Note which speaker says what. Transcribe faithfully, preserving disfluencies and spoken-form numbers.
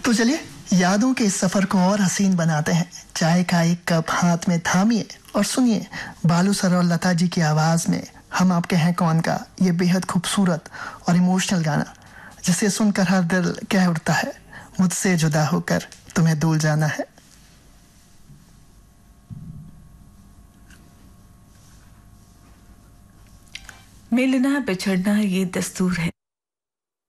Speaker 1: तो चलिए यादों के इस सफर को और हसीन बनाते हैं। चाय का एक कप हाथ में थामिए और सुनिए बालू सर और लता जी की आवाज में हम आपके हैं कौन का ये बेहद खूबसूरत और इमोशनल गाना, जिसे सुनकर हर दिल कह उठता है मुझसे जुदा होकर तुम्हें दूर जाना है।
Speaker 2: मिलना बिछड़ना ये दस्तूर है।